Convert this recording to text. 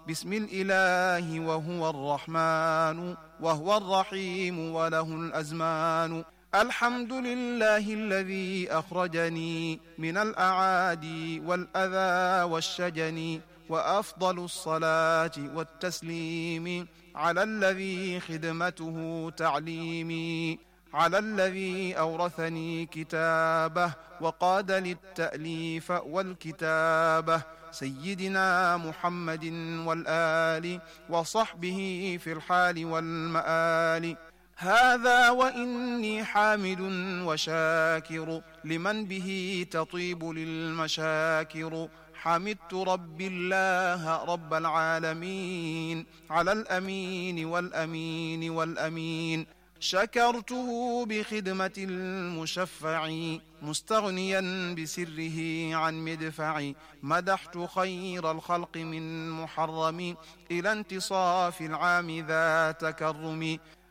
بسم الإله وهو الرحمن وهو الرحيم وله الأزمان. الحمد لله الذي أخرجني من الأعادي والأذى والشجن، وأفضل الصلاة والتسليم على الذي خدمته تعليمي، على الذي أورثني كتابه وقاد للتأليف والكتابة، سيدنا محمد والآل وصحبه في الحال والمآل. هذا وإني حامد وشاكر لمن به تطيب للمشاكر. حمدت رب الله رب العالمين على الأمين والأمين والأمين. شكرته بخدمة المشفع مستغنيا بسره عن مدفع. مدحت خير الخلق من محرم إلى انتصاف العام ذا تكرم.